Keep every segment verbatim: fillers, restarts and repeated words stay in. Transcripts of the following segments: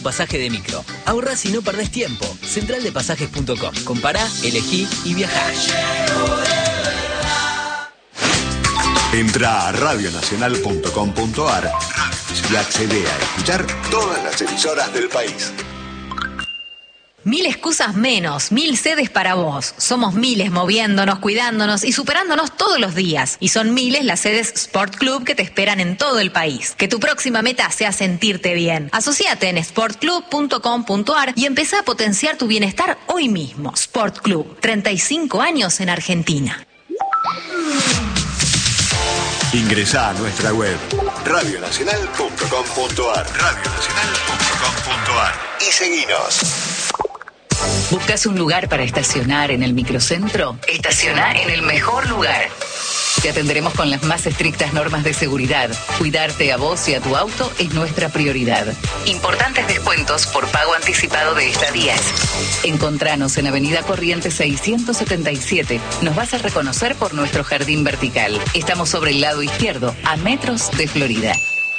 Pasaje de micro. Ahorrás y no perdés tiempo. central de pasajes punto com. Compará, elegí y viajá. Entra a radio nacional punto com punto a r y accede a escuchar todas las emisoras del país. Mil excusas menos, mil sedes para vos. Somos miles moviéndonos, cuidándonos y superándonos todos los días. Y son miles las sedes Sport Club que te esperan en todo el país. Que tu próxima meta sea sentirte bien. Asociate en sport club punto com punto a r y empezá a potenciar tu bienestar hoy mismo. Sport Club, treinta y cinco años en Argentina. Ingresá a nuestra web radio nacional punto com punto a r radio nacional punto com punto a r y seguinos. ¿Buscas un lugar para estacionar en el microcentro? Estaciona en el mejor lugar. Te atenderemos con las más estrictas normas de seguridad. Cuidarte a vos y a tu auto es nuestra prioridad. Importantes descuentos por pago anticipado de estadías. Encontranos en Avenida Corrientes seiscientos setenta y siete. Nos vas a reconocer por nuestro jardín vertical. Estamos sobre el lado izquierdo, a metros de Florida.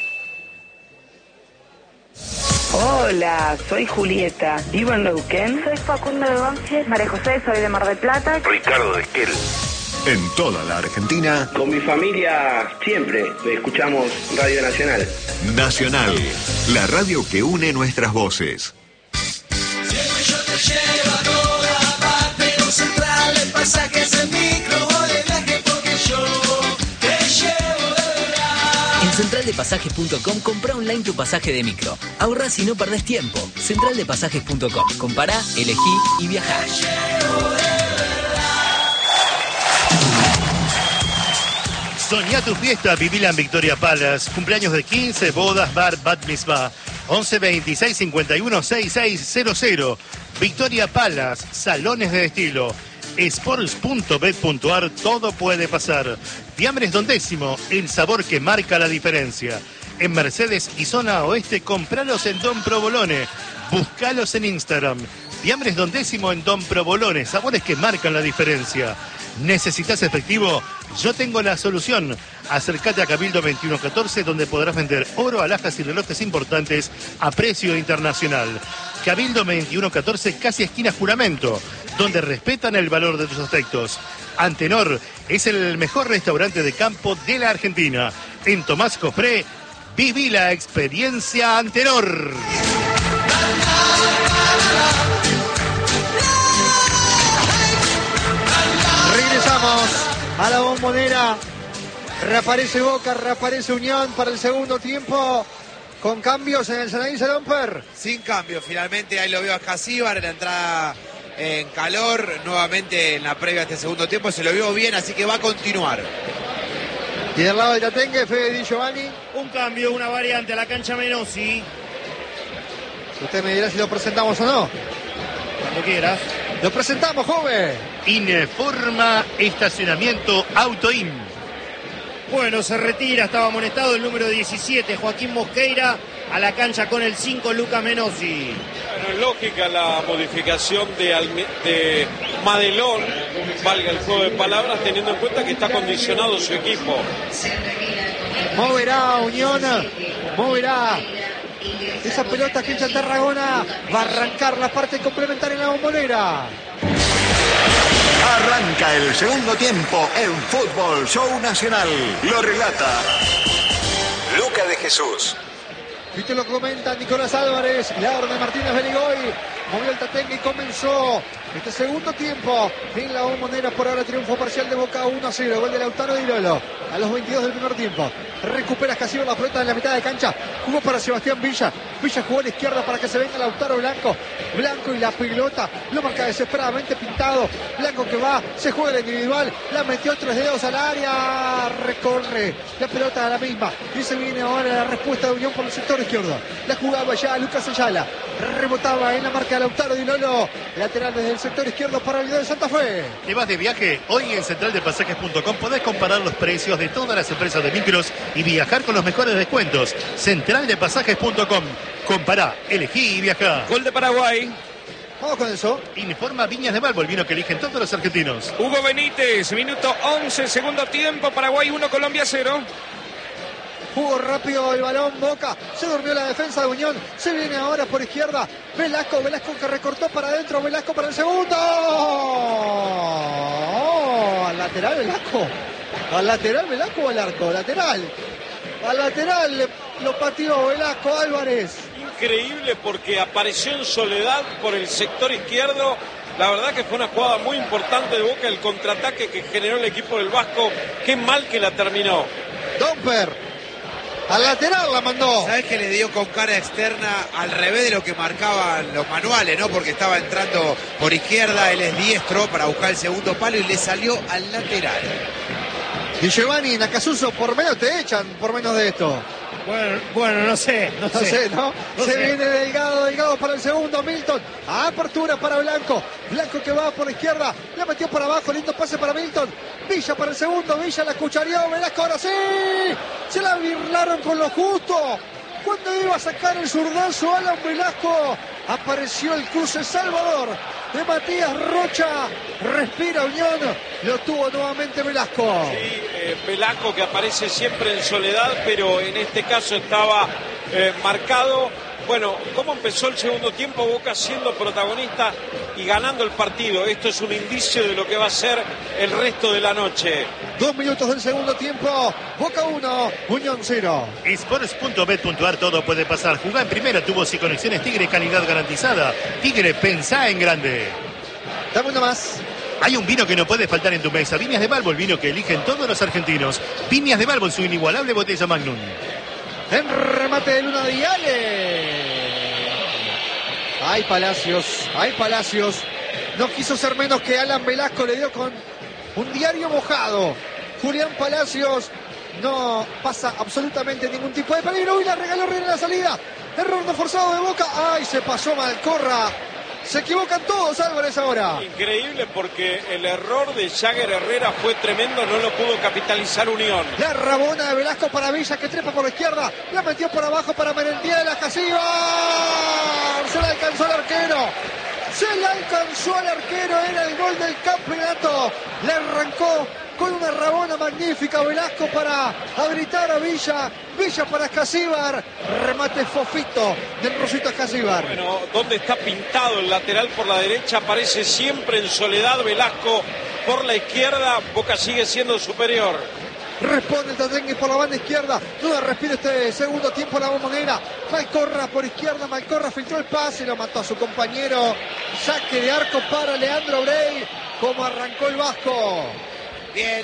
Hola, soy Julieta, vivo en Neuquén. Soy Facundo de Banfield. María José, soy de Mar del Plata. Ricardo de Esquel. En toda la Argentina. Con mi familia siempre escuchamos Radio Nacional. Nacional, la radio que une nuestras voces. Siempre yo te llevo a toda parte, los centrales, pasajes en micro, voy de viaje porque yo te llevo de verdad. En central de pasajes punto com comprá online tu pasaje de micro. Ahorrás y no perdés tiempo. central de pasajes punto com. Compará, elegí y viajá. Soñá tu fiesta, vivila en Victoria Palace. Cumpleaños de quince, bodas, bar, bat mitzvah. once veintiséis cincuenta y uno sesenta y seis cero cero. Victoria Palace, salones de estilo. sports punto bet punto a r, todo puede pasar. Fiambres Don Décimo, el sabor que marca la diferencia. En Mercedes y zona oeste, compralos en Don Provolone. Buscalos en Instagram. Fiambres Don Décimo en Don Provolone, sabores que marcan la diferencia. ¿Necesitas efectivo? Yo tengo la solución. Acércate a Cabildo veintiuno catorce, donde podrás vender oro, alhajas y relojes importantes a precio internacional. Cabildo veintiuno catorce, casi esquina Juramento, donde respetan el valor de tus afectos. Antenor es el mejor restaurante de campo de la Argentina. En Tomás Cofré, viví la experiencia Antenor. Regresamos a la Bombonera. Reaparece Boca, reaparece Unión para el segundo tiempo. Con cambios en el Sanaí Salomper. Sin cambio, finalmente ahí lo veo a Casíbar en la entrada en calor. Nuevamente en la previa de este segundo tiempo se lo vio bien, así que va a continuar. Y del lado de Tatengue, Fede Di Giovanni. Un cambio, una variante a la cancha Menossi. Usted me dirá si lo presentamos o no. Cuando quieras. Lo presentamos, joven. Informa Estacionamiento Autoim. Bueno, se retira, estaba amonestado el número diecisiete, Joaquín Mosqueira, a la cancha con el cinco, Lucas Menossi. Bueno, es lógica la modificación de, Alme de Madelón, valga el juego de palabras, teniendo en cuenta que está condicionado su equipo. Moverá Unión, moverá esa pelota que hincha Tarragona, va a arrancar la parte complementaria en la Bombonera. Arranca el segundo tiempo en Fútbol Show Nacional. Lo relata Luca de Jesús. Y te lo comenta Nicolás Álvarez, la orden de Martínez Beligoy. Movió el Tatengue y comenzó este segundo tiempo en la Bombonera. Por ahora triunfo parcial de Boca uno a cero. Gol de Lautaro Di Lolo a los veintidós del primer tiempo. Recupera Castillo la pelota en la mitad de cancha. Jugó para Sebastián Villa. Villa jugó a la izquierda para que se venga Lautaro Blanco. Blanco y la pelota lo marca desesperadamente Pintado. Blanco que va, se juega el individual. La metió tres dedos al área. Recorre la pelota a la misma. Y se viene ahora la respuesta de Unión por el sector izquierdo. La jugaba ya Lucas Ayala. Rebotaba en la marca de Lautaro Di Lolo. Lateral desde el sector izquierdo para el video de Santa Fe. ¿Te vas de viaje? Hoy en central de pasajes punto com podés comparar los precios de todas las empresas de micros y viajar con los mejores descuentos. central de pasajes punto com. Compará, elegí y viajá. Gol de Paraguay. Vamos con eso. Informa Viñas de Valvo, el vino que eligen todos los argentinos. Hugo Benítez, minuto once, segundo tiempo, Paraguay uno, Colombia cero. Jugó rápido el balón Boca. Se durmió la defensa de Unión. Se viene ahora por izquierda. Velasco, Velasco que recortó para adentro. Velasco para el segundo. Oh, al lateral Velasco. Al lateral Velasco o al arco. Lateral. Al lateral lo pateó Velasco Álvarez. Increíble porque apareció en soledad por el sector izquierdo. La verdad que fue una jugada muy importante de Boca, el contraataque que generó el equipo del Vasco. Qué mal que la terminó. Domper, al lateral la mandó. ¿Sabes que le dio con cara externa al revés de lo que marcaban los manuales, no? Porque estaba entrando por izquierda, él es diestro para buscar el segundo palo y le salió al lateral. Di Giovanni, Nakasuso, por menos te echan, por menos de esto. Bueno, bueno, no sé, no, No sé. sé, ¿no? No Se sé. viene Delgado, Delgado para el segundo, Milton. Apertura para Blanco. Blanco que va por la izquierda. La metió para abajo, lindo pase para Milton. Villa para el segundo, Villa la cuchareó. Velasco ahora sí. Se la birlaron con lo justo. Cuando iba a sacar el zurdazo Alan Velasco, apareció el cruce Salvador de Matías Rocha. Respira Unión. Lo tuvo nuevamente Velasco. Sí, eh, Velasco que aparece siempre en soledad, pero en este caso estaba eh, marcado. Bueno, ¿cómo empezó el segundo tiempo? Boca siendo protagonista y ganando el partido. Esto es un indicio de lo que va a ser el resto de la noche. Dos minutos del segundo tiempo. Boca uno, Unión cero. Sports punto bet punto ar, todo puede pasar. Jugá en primera, tubos y conexiones Tigre, calidad garantizada. Tigre, pensá en grande. Dame uno más. Hay un vino que no puede faltar en tu mesa. Viñas de Balbo, el vino que eligen todos los argentinos. Viñas de Balbo, su inigualable botella Magnum. En remate de Luna Diale. Ay, Palacios, ay, Palacios. No quiso ser menos que Alan Velasco, le dio con un diario mojado. Julián Palacios no pasa absolutamente ningún tipo de peligro y la regaló Reina en la salida. Error no forzado de Boca. Ay, se pasó Malcorra. Se equivocan todos, Álvarez, ahora. Increíble porque el error de Jagger Herrera fue tremendo, no lo pudo capitalizar Unión. La rabona de Velasco para Villa que trepa por la izquierda. La metió por abajo para Merentiel. La Casilla. Se la alcanzó al arquero. Se la alcanzó al arquero. Era el gol del campeonato. Le arrancó con una rabona magnífica Velasco para habilitar a Villa. Villa para Escasíbar. Remate fofito del Rosito Escasíbar. Bueno, ¿dónde está pintado el lateral por la derecha? Aparece siempre en soledad Velasco por la izquierda. Boca sigue siendo superior. Responde el Tatengue por la banda izquierda. Duda respira este segundo tiempo la Bombonera. Malcorra por izquierda. Malcorra filtró el pase y lo mató a su compañero. Saque de arco para Leandro Brey. Como arrancó el Vasco. Bien,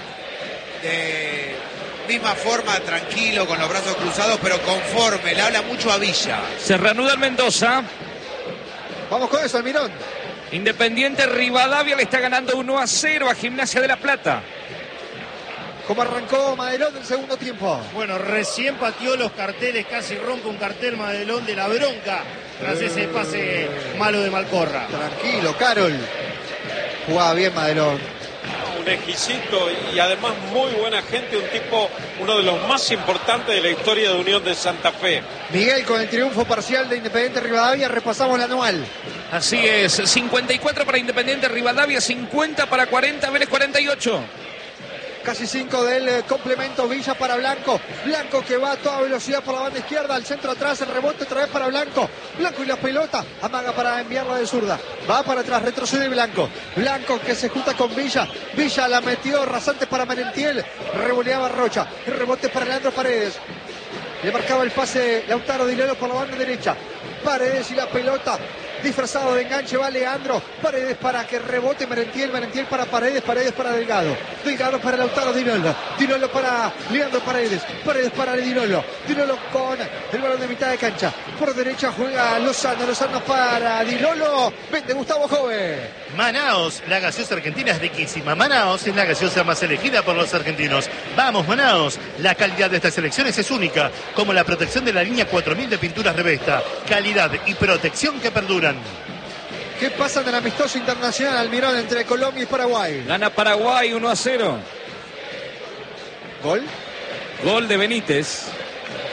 de misma forma, tranquilo, con los brazos cruzados, pero conforme. Le habla mucho a Villa. Se reanuda el Mendoza. Vamos con eso, Almirón. Independiente Rivadavia le está ganando uno a cero a Gimnasia de La Plata. Como arrancó Madelón del segundo tiempo. Bueno, recién pateó los carteles, casi rompe un cartel Madelón de la bronca tras Eh, ese pase malo de Malcorra. Tranquilo, Carol. Jugaba bien Madelón. Un exquisito y además muy buena gente, un tipo, uno de los más importantes de la historia de Unión de Santa Fe. Miguel con el triunfo parcial de Independiente Rivadavia. Repasamos la anual. Así es, cincuenta y cuatro para Independiente Rivadavia, cincuenta para cuarenta, Vélez cuarenta y ocho. Casi cinco del eh, complemento. Villa para Blanco. Blanco que va a toda velocidad por la banda izquierda. Al centro atrás. El rebote otra vez para Blanco. Blanco y la pelota. Amaga para enviarla de zurda. Va para atrás. Retrocede Blanco. Blanco que se junta con Villa. Villa la metió rasante para Merentiel. Revoleaba Rocha. El rebote para Leandro Paredes. Le marcaba el pase Lautaro Di Lolo por la banda derecha. Paredes y la pelota. Disfrazado de enganche va Leandro. Paredes para que rebote Merentiel. Merentiel para Paredes. Paredes para Delgado. Delgado para Lautaro Di Lolo. Di Lolo para Leandro Paredes. Paredes para Di Lolo. Di Lolo con el balón de mitad de cancha. Por derecha juega Lozano. Lozano para Di Lolo. Vende Gustavo Jove. Manaos, la gaseosa argentina es riquísima. Manaos es la gaseosa más elegida por los argentinos. Vamos, Manaos. La calidad de estas elecciones es única, como la protección de la línea cuatro mil de pinturas Revesta. Calidad y protección que perduran. ¿Qué pasa en el amistoso internacional, Almirón, entre Colombia y Paraguay? Gana Paraguay uno a cero. ¿Gol? Gol de Benítez.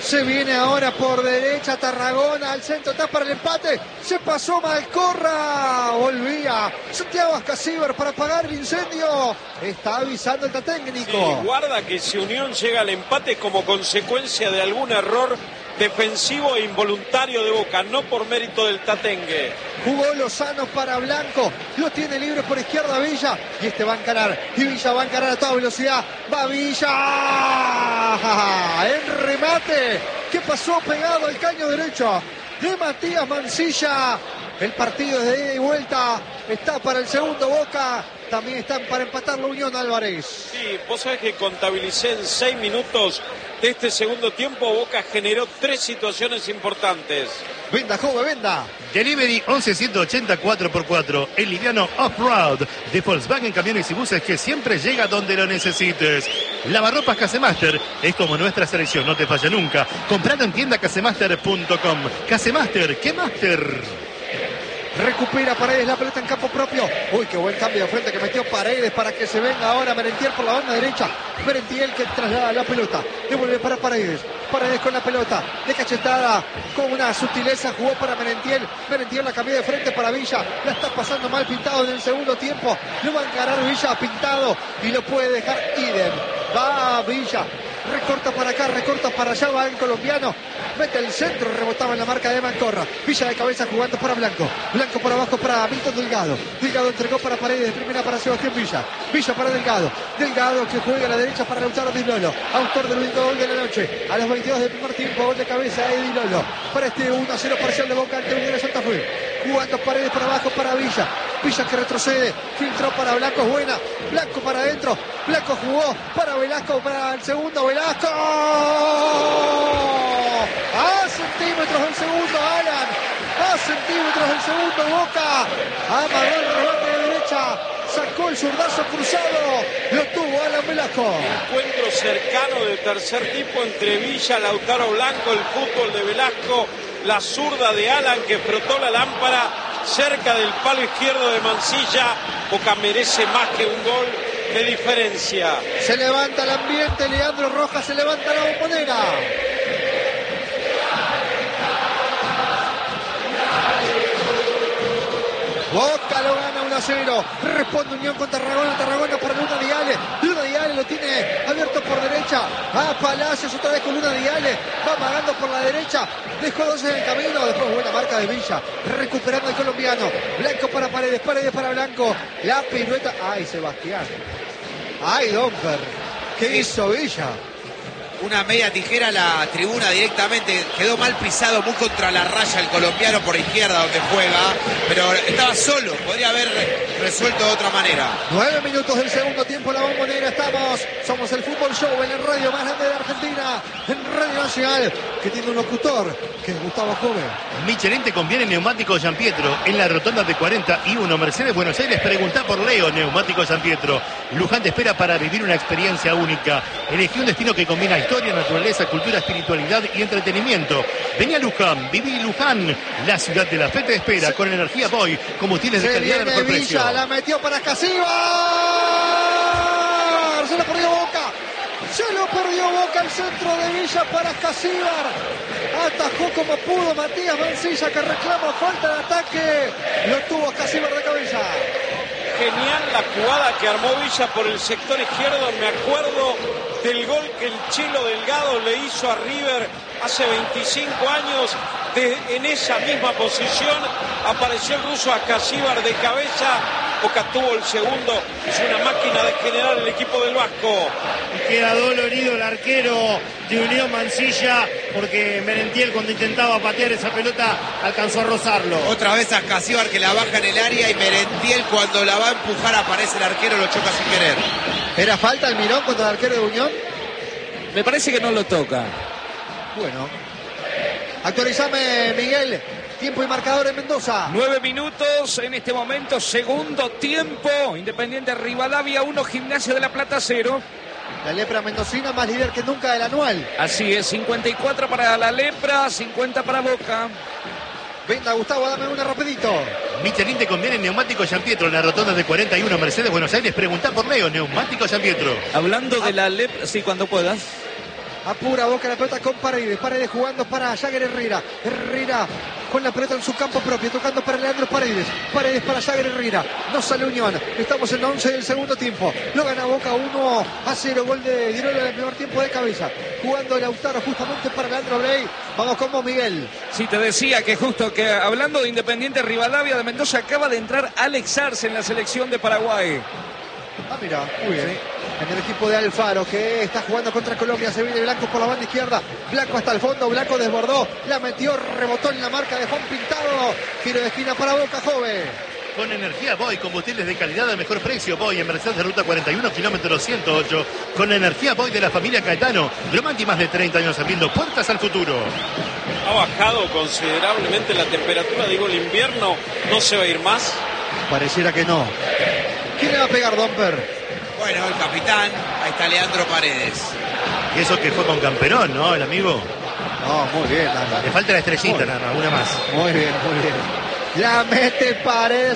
Se viene ahora por derecha Tarragona, al centro, está para el empate. Se pasó Malcorra. Volvía Santiago Ascasíbar para apagar el incendio. Está avisando el técnico. Sí, guarda que si Unión llega al empate como consecuencia de algún error defensivo e involuntario de Boca, no por mérito del tatengue. Jugó Lozano para Blanco, lo tiene libre por izquierda Villa, y este va a encarar, y Villa va a encarar a toda velocidad, va Villa, en remate, que pasó pegado al caño derecho de Matías Mancilla. El partido es de ida y vuelta, está para el segundo Boca, también están para empatar la Unión Álvarez. Sí, vos sabés que contabilicé en seis minutos de este segundo tiempo, Boca generó tres situaciones importantes. Venda, joven, venda. Delivery once ciento ochenta cuatro por cuatro, el liviano Off-Road de Volkswagen Camiones y Buses que siempre llega donde lo necesites. Lavarropas Casemaster es como nuestra selección, no te falla nunca. Compralo en tienda casemaster punto com. Casemaster, ¿qué master? Recupera Paredes la pelota en campo propio. Uy, qué buen cambio de frente que metió Paredes para que se venga ahora Merentiel por la banda derecha. Merentiel que traslada la pelota. Devuelve para Paredes. Paredes con la pelota. De cachetada. Con una sutileza jugó para Merentiel. Merentiel la cambió de frente para Villa. La está pasando mal Pintado en el segundo tiempo. Lo va a encarar Villa Pintado. Y lo puede dejar idem. Va Villa. Recorta para acá, recorta para allá, va el colombiano, mete el centro, rebotaba en la marca de Malcorra. Villa de cabeza jugando para Blanco, Blanco por abajo para Milton Delgado, Delgado entregó para Paredes, de primera para Sebastián Villa, Villa para Delgado, Delgado que juega a la derecha para Lautaro Di Lolo, autor del único gol de la noche, a los veintidós del primer tiempo, gol de cabeza de Di Lolo, para este uno a cero parcial de Boca ante Unión de Santa Fe, jugando Paredes por abajo para Villa, Villa que retrocede, filtró para Blanco, es buena, Blanco para adentro, Blanco jugó para Velasco, para el segundo, Velasco, a centímetros del segundo, Alan, a centímetros del segundo, Boca, amagó el rebote de derecha, sacó el zurdazo cruzado, lo tuvo Alan Velasco. Encuentro cercano de tercer tipo entre Villa, Lautaro Blanco, el fútbol de Velasco, la zurda de Alan que frotó la lámpara cerca del palo izquierdo de Mancilla. Boca merece más que un gol de diferencia. Se levanta el ambiente, Leandro Rojas, se levanta la bombonera. Boca lo gana uno a cero. Responde Unión con Tarragona. Tarragona para Luna Diale. Luna Diale lo tiene abierto por derecha. A Palacios otra vez con Luna Diale. Va pagando por la derecha. Dejó dos en el camino. Después buena marca de Villa. Recuperando el colombiano. Blanco para Paredes. Paredes para Blanco. La pirueta. Ay, Sebastián. Ay, Domper. ¿Qué sí. hizo Villa? Una media tijera a la tribuna directamente, quedó mal pisado, muy contra la raya el colombiano por izquierda donde juega, pero estaba solo, podría haber resuelto de otra manera. Nueve minutos del segundo tiempo, la bombonera, estamos, somos el Fútbol Show en el radio más grande de Argentina, en Radio Nacional, que tiene un locutor, que es Gustavo Joven. Michelin te conviene neumático San Pietro, en la rotonda de cuarenta y uno, Mercedes Buenos Aires, preguntá por Leo, neumático San Pietro. Luján te espera para vivir una experiencia única. Elegí un destino que combina historia, naturaleza, cultura, espiritualidad y entretenimiento. Vení a Luján, viví Luján, la ciudad de la fe te espera, sí. Con energía Boy, combustibles de Se calidad de mejor Villa, precio. La metió para Casíbar, se lo perdió Boca, se lo perdió Boca, el centro de Villa para Casíbar, atajó como pudo Matías Mancilla que reclama falta de ataque, lo tuvo Casíbar de cabeza. Genial la jugada que armó Villa por el sector izquierdo. Me acuerdo del gol que el Chilo Delgado le hizo a River hace veinticinco años. De, en esa misma posición apareció el ruso Ascasíbar de cabeza. Boca tuvo el segundo. Es una máquina de generar el equipo del Vasco. Y queda dolorido el arquero de Unión Mancilla porque Merentiel cuando intentaba patear esa pelota alcanzó a rozarlo. Otra vez Ascasíbar que la baja en el área y Merentiel cuando la va a empujar aparece el arquero, lo choca sin querer. ¿Era falta el mirón contra el arquero de Unión? Me parece que no lo toca. Bueno. Actualizame, Miguel. Tiempo y marcador en Mendoza. Nueve minutos en este momento, segundo tiempo. Independiente Rivadavia uno, Gimnasia de la Plata cero. La Lepra mendocina más líder que nunca del anual. Así es, cincuenta y cuatro para la Lepra, cincuenta para Boca. Venga, Gustavo, dame una rapidito. Michelin te conviene neumático San Pietro, en la rotonda de cuarenta y uno, Mercedes Buenos Aires. Preguntá por Leo, neumático San Pietro. Hablando de la Lepra, sí, cuando puedas. Apura Boca la pelota con Paredes. Paredes jugando para Jagger Herrera. Herrera con la pelota en su campo propio, tocando para Leandro Paredes. Paredes para Jagger Herrera. No sale Unión. Estamos en la once del segundo tiempo. Lo gana Boca uno a cero. Gol de Di Lolo en el primer tiempo de cabeza. Jugando Lautaro justamente para Leandro Bley. Vamos con vos, Miguel. Sí, te decía que justo que hablando de Independiente Rivadavia de Mendoza, acaba de entrar Alex Arce en la selección de Paraguay. Ah, mira, muy bien. Sí. En el equipo de Alfaro, que está jugando contra Colombia. Se viene Blanco por la banda izquierda. Blanco hasta el fondo. Blanco desbordó. La metió, rebotó en la marca de Juan Pintado. Tiro de esquina para Boca, joven. Con energía Boy, combustibles de calidad al mejor precio. Boy en Mercedes de Ruta cuarenta y uno, kilómetro ciento ocho. Con la energía Boy de la familia Caetano. Gromanti, más de treinta años abriendo puertas al futuro. Ha bajado considerablemente la temperatura. Digo, el invierno no se va a ir más. Pareciera que no. ¿Quién le va a pegar, Domper? Bueno, el capitán. Ahí está Leandro Paredes. Y eso que fue con Camperón, ¿no? El amigo. No, muy bien. Nada. Le falta la estrellita, nada más, una más. Muy bien, muy bien. La mete Paredes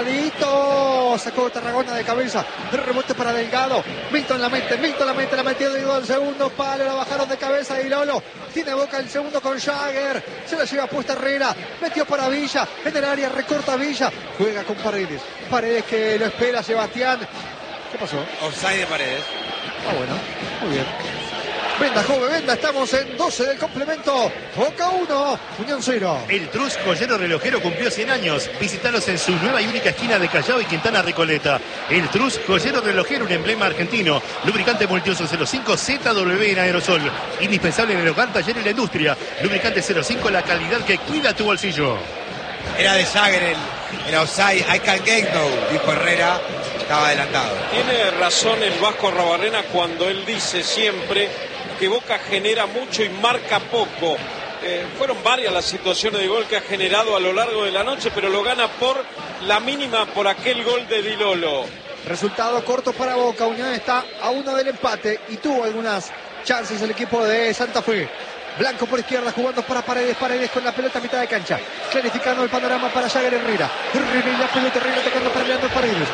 cerradito. Sacó Tarragona de cabeza. Rebote para Delgado. Milton la mete. Milton la mete. La metió de al segundo palo. La bajaron de cabeza y Lolo. Tiene Boca el segundo con Jagger. Se la lleva puesta Herrera. Metió para Villa. En el área recorta Villa. Juega con Paredes. Paredes que lo espera Sebastián. ¿Qué pasó? Offside de Paredes. Ah, bueno. Muy bien. Venda, joven, venda, estamos en doce del complemento. Boca uno, Unión cero. El Trus Joyero Relojero cumplió cien años. Visítalos en su nueva y única esquina de Callao y Quintana Recoleta. El Trus Joyero Relojero, un emblema argentino. Lubricante multiuso cero cinco Z W en aerosol. Indispensable en el hogar, taller y la industria. Lubricante cero cinco, la calidad que cuida tu bolsillo. Era de Jagger el, el offside. I can get no, dijo Herrera. Estaba adelantado. Tiene razón el Vasco Arrobarrena cuando él dice siempre que Boca genera mucho y marca poco. Eh, fueron varias las situaciones de gol que ha generado a lo largo de la noche, pero lo gana por la mínima, por aquel gol de Di Lolo. Resultado corto para Boca. Unión está a uno del empate y tuvo algunas chances el equipo de Santa Fe. Blanco por izquierda jugando para Paredes. Paredes con la pelota a mitad de cancha. Clarificando el panorama para Jagger Herrera. Herrera y la pelota. Herrera tocando para Leandro Paredes.